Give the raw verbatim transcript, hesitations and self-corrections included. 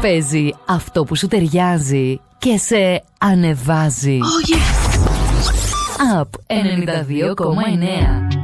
Παίζει αυτό που σου ταιριάζει και σε ανεβάζει. Oh yes. Up ενενήντα δύο κόμμα εννέα.